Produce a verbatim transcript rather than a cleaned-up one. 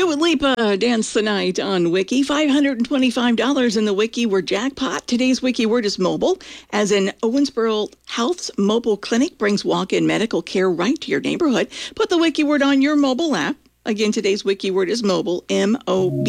Dua Lipa, Dance the Night on Wiki. five hundred twenty-five dollars in the Wiki word jackpot. Today's Wiki word is mobile, as in Owensboro Health's mobile clinic brings walk-in medical care right to your neighborhood. Put the Wiki word on your mobile app. Again, today's Wiki word is mobile, M O B